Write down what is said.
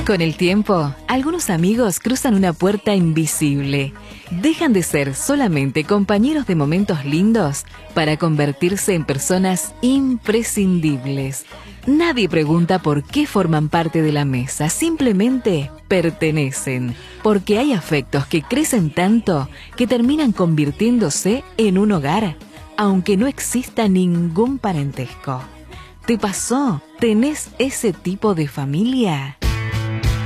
Con el tiempo, algunos amigos cruzan una puerta invisible. Dejan de ser solamente compañeros de momentos lindos para convertirse en personas imprescindibles. Nadie pregunta por qué forman parte de la mesa, simplemente pertenecen. Porque hay afectos que crecen tanto que terminan convirtiéndose en un hogar, aunque no exista ningún parentesco. ¿Te pasó? ¿Tenés ese tipo de familia?